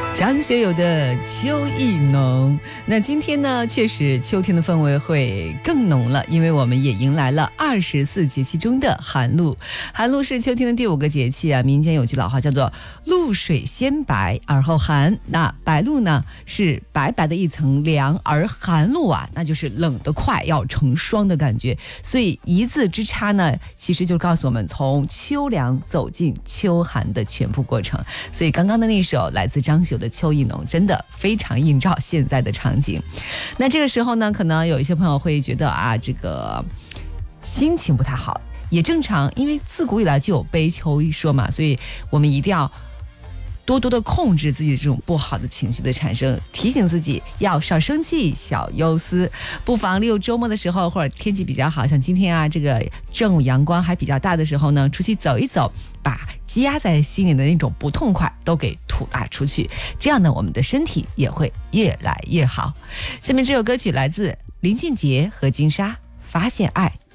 张学友的秋意浓。那今天呢，确实秋天的氛围会更浓了，因为我们也迎来了24节气中的寒露。寒露是秋天的第5个节气啊，民间有句老话叫做露水先白而后寒。那白露呢，是白白的一层凉，而寒露啊，那就是冷得快，要成霜的感觉。所以一字之差呢，其实就告诉我们从秋凉走进秋寒的全部过程。所以刚刚的那首来自张学友的秋意浓，真的非常映照现在的场景。那这个时候呢，可能有一些朋友会觉得啊，这个心情不太好，也正常，因为自古以来就有悲秋一说嘛，所以我们一定要多多的控制自己这种不好的情绪的产生，提醒自己要少生气，小忧思。不妨利用周末的时候，或者天气比较好，像今天啊，这个正午阳光还比较大的时候呢，出去走一走，把积压在心里的那种不痛快都给吐纳出去，这样呢，我们的身体也会越来越好。下面这首歌曲来自林俊杰和金莎，《发现爱》。